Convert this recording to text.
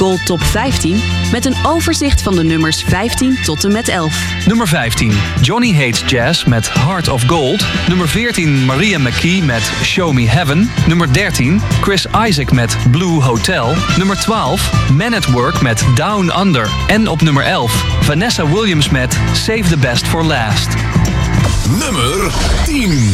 Gold Top 15 met een overzicht van de nummers 15 tot en met 11. Nummer 15, Johnny Hates Jazz met Heart of Gold. Nummer 14, Maria McKee met Show Me Heaven. Nummer 13, Chris Isaak met Blue Hotel. Nummer 12, Man at Work met Down Under. En op nummer 11, Vanessa Williams met Save the Best for Last. Nummer 10.